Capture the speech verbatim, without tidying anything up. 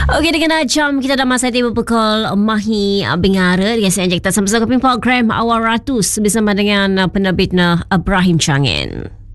Okey, dengan jam kita dah masa tiba pukul Mahi Bingara dengan saya Anjek sama-sama program Awal Ratus bersama dengan penerbit Ibrahim Changin.